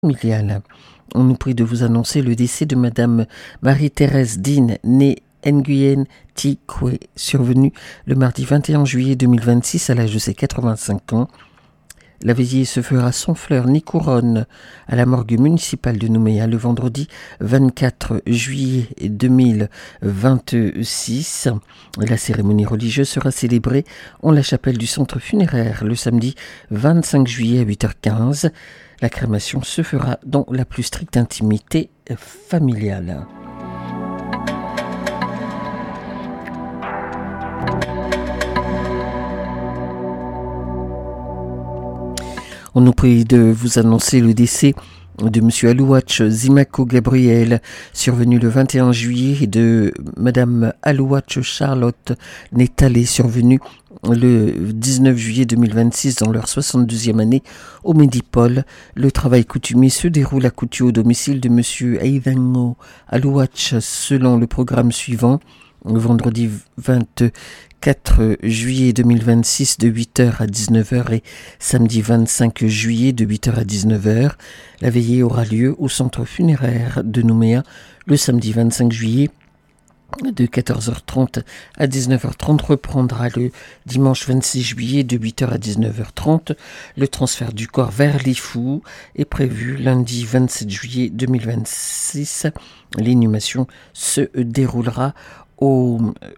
familiale. On nous prie de vous annoncer le décès de Madame Marie-Thérèse Dean, née Nguyen Thi Kwe, survenue le mardi 21 juillet 2026 à l'âge de ses 85 ans. La veillée se fera sans fleurs ni couronne à la morgue municipale de Nouméa le vendredi 24 juillet 2026. La cérémonie religieuse sera célébrée en la chapelle du centre funéraire le samedi 25 juillet à 8h15. La crémation se fera dans la plus stricte intimité familiale. On nous prie de vous annoncer le décès de M. Alouach Zimako Gabriel, survenu le 21 juillet, et de Mme Alouach Charlotte Nétalé, survenue le 19 juillet 2026 dans leur 72e année au Médipôle. Le travail coutumier se déroule à Coutu au domicile de M. Aidango Alouach selon le programme suivant. Le vendredi 24 juillet 2026 de 8h à 19h et samedi 25 juillet de 8h à 19h. La veillée aura lieu au centre funéraire de Nouméa le samedi 25 juillet de 14h30 à 19h30, reprendra le dimanche 26 juillet de 8h à 19h30. Le transfert du corps vers Lifou est prévu lundi 27 juillet 2026. L'inhumation se déroulera au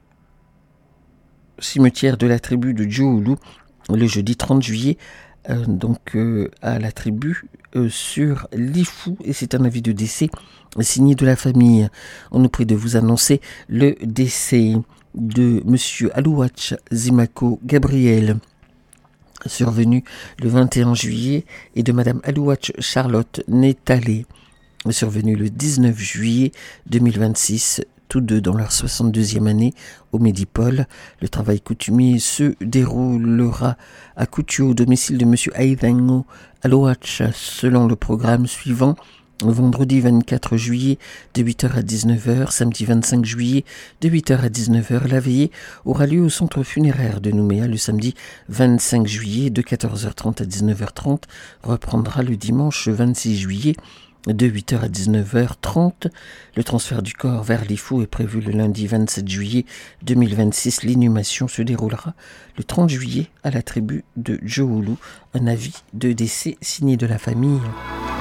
cimetière de la tribu de Djoulou le jeudi 30 juillet, à la tribu sur Lifou, et c'est un avis de décès signé de la famille. On nous prie de vous annoncer le décès de M. Alouach Zimako Gabriel, survenu le 21 juillet, et de Mme Alouach Charlotte Nétalé, survenu le 19 juillet 2026, tous deux dans leur 62e année au Médipôle. Le travail coutumier se déroulera à Coutu au domicile de M. Aidango Alouach selon le programme suivant. Vendredi 24 juillet de 8h à 19h, samedi 25 juillet de 8h à 19h. La veillée aura lieu au centre funéraire de Nouméa le samedi 25 juillet de 14h30 à 19h30. Reprendra le dimanche 26 juillet de 8h à 19h30. Le transfert du corps vers Lifou est prévu le lundi 27 juillet 2026. L'inhumation se déroulera le 30 juillet à la tribu de Djoulou. Un avis de décès signé de la famille.